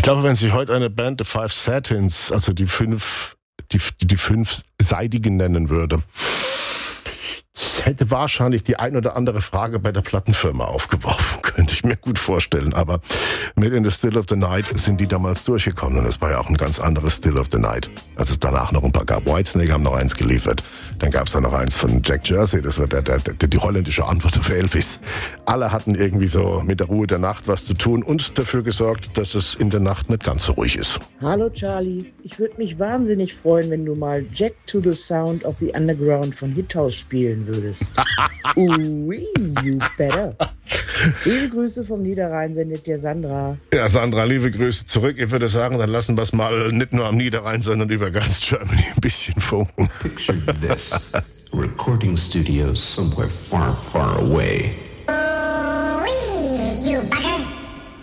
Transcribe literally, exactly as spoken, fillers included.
glaube, wenn sich heute eine Band The Five Satins, also die fünf, die, die fünfseitigen nennen würde, hätte wahrscheinlich die ein oder andere Frage bei der Plattenfirma aufgeworfen, könnte ich mir gut vorstellen. Aber mit In the Still of the Night sind die damals durchgekommen und das war ja auch ein ganz anderes Still of the Night, als es danach noch ein paar gab. Whitesnake haben noch eins geliefert, dann gab es da noch eins von Jack Jersey, das war der, der, der, die holländische Antwort auf Elvis. Alle hatten irgendwie so mit der Ruhe der Nacht was zu tun und dafür gesorgt, dass es in der Nacht nicht ganz so ruhig ist. Hallo Charlie, ich würde mich wahnsinnig freuen, wenn du mal Jack to the Sound of the Underground von Hithouse spielen würdest. Ui, you better. Liebe Grüße vom Niederrhein sendet dir Sandra. Ja, Sandra, liebe Grüße zurück. Ich würde sagen, dann lassen wir es mal nicht nur am Niederrhein, sondern über ganz Germany ein bisschen funken. Picture this. A recording studio somewhere far, far away.